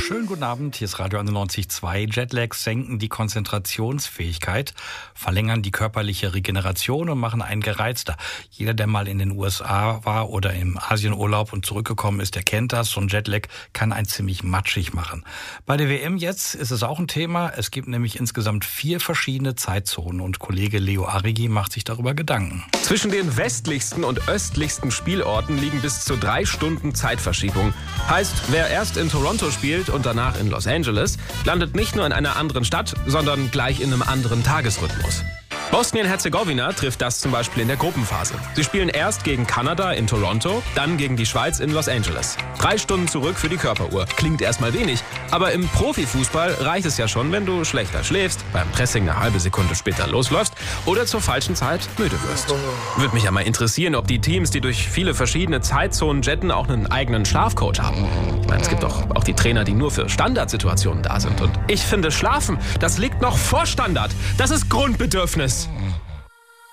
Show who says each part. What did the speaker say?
Speaker 1: Schönen guten Abend, hier ist Radio 91.2. Jetlags senken die Konzentrationsfähigkeit, verlängern die körperliche Regeneration und machen einen gereizter. Jeder, der mal in den USA war oder im Asienurlaub und zurückgekommen ist, der kennt das. So ein Jetlag kann einen ziemlich matschig machen. Bei der WM jetzt ist es auch ein Thema. Es gibt nämlich insgesamt 4 verschiedene Zeitzonen und Kollege Leo Arrighi macht sich darüber Gedanken.
Speaker 2: Zwischen den westlichsten und östlichsten Spielorten liegen bis zu 3 Stunden Zeitverschiebung. Heißt, wer erst in Toronto spielt und danach in Los Angeles, landet nicht nur in einer anderen Stadt, sondern gleich in einem anderen Tagesrhythmus. Bosnien-Herzegowina trifft das zum Beispiel in der Gruppenphase. Sie spielen erst gegen Kanada in Toronto, dann gegen die Schweiz in Los Angeles. 3 Stunden zurück für die Körperuhr. Klingt erstmal wenig, aber im Profifußball reicht es ja schon, wenn du schlechter schläfst, beim Pressing eine halbe Sekunde später losläufst oder zur falschen Zeit müde wirst. Würde mich ja mal interessieren, ob die Teams, die durch viele verschiedene Zeitzonen jetten, auch einen eigenen Schlafcoach haben. Ich meine, es gibt doch auch die Trainer, die nur für Standardsituationen da sind. Und ich finde, Schlafen, das liegt noch vor Standard. Das ist Grundbedürfnis.